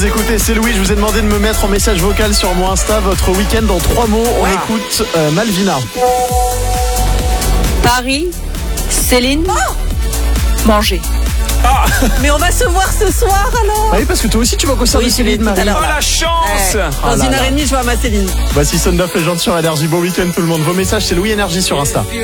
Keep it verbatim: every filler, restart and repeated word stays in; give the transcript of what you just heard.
écoutez, c'est Louis. Je vous ai demandé de me mettre en message vocal sur mon Insta votre week-end en trois mots. On ah. écoute euh, Malvina. Paris, Céline, oh manger. Ah. Mais on va se voir ce soir alors. Ah oui, parce que toi aussi tu vas au concert oui, de Céline, Marie. Oh la chance. Ouais. Dans oh une heure et demie, je vois ma Céline. Voici Son of Legend sur Énergie. Bon week-end tout le monde. Vos messages, c'est Louis Énergie sur Insta.